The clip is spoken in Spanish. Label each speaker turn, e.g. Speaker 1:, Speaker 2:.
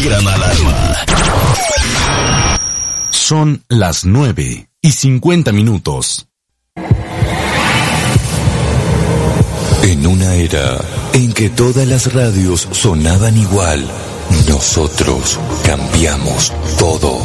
Speaker 1: gran alarma. Son las 9:50.
Speaker 2: En una era en que todas las radios sonaban igual, nosotros cambiamos todo.